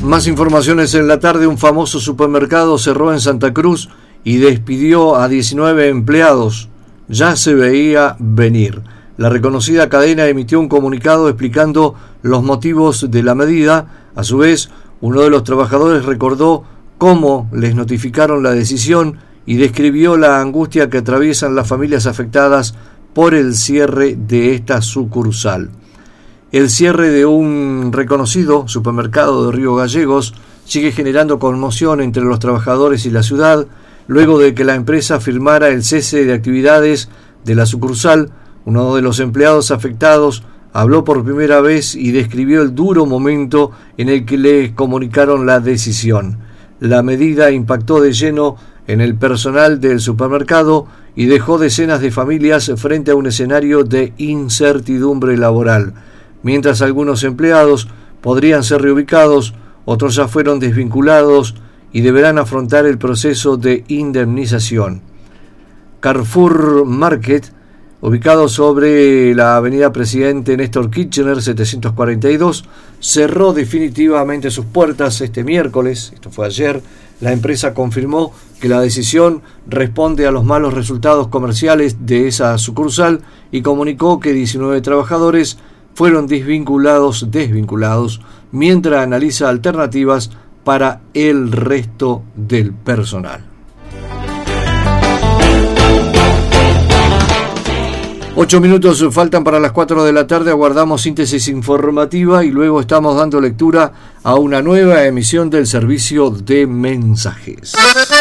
Más informaciones en la tarde. Un famoso supermercado cerró en Santa Cruz y despidió a 19 empleados. Ya se veía venir. La reconocida cadena emitió un comunicado explicando los motivos de la medida. A su vez, uno de los trabajadores recordó cómo les notificaron la decisión y describió la angustia que atraviesan las familias afectadas por el cierre de esta sucursal. El cierre de un reconocido supermercado de Río Gallegos sigue generando conmoción entre los trabajadores y la ciudad, luego de que la empresa firmara el cese de actividades de la sucursal. Uno de los empleados afectados habló por primera vez y describió el duro momento en el que le comunicaron la decisión. La medida impactó de lleno en el personal del supermercado y dejó decenas de familias frente a un escenario de incertidumbre laboral. Mientras algunos empleados podrían ser reubicados, otros ya fueron desvinculados y deberán afrontar el proceso de indemnización. Carrefour Market, ubicado sobre la avenida Presidente Néstor Kirchner 742, cerró definitivamente sus puertas este miércoles. Esto fue ayer. La empresa confirmó que la decisión responde a los malos resultados comerciales de esa sucursal y comunicó que 19 trabajadores fueron desvinculados, mientras analiza alternativas para el resto del personal. 8 minutos faltan para las 4 de la tarde, aguardamos síntesis informativa y luego estamos dando lectura a una nueva emisión del servicio de mensajes.